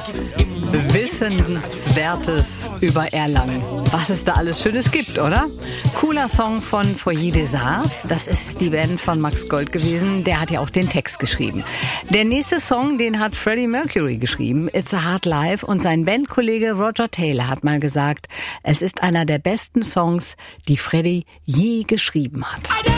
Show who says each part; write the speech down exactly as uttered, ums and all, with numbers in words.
Speaker 1: Wissenswertes über Erlangen. Was es da alles Schönes gibt, oder? Cooler Song von Foyer des Arts. Das ist die Band von Max Gold gewesen. Der hat ja auch den Text geschrieben. Der nächste Song, den hat Freddie Mercury geschrieben. It's a Hard Life. Und sein Bandkollege Roger Taylor hat mal gesagt, es ist einer der besten Songs, die Freddie je geschrieben hat.